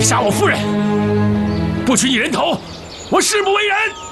杀我夫人，不取你人头，我誓不为人。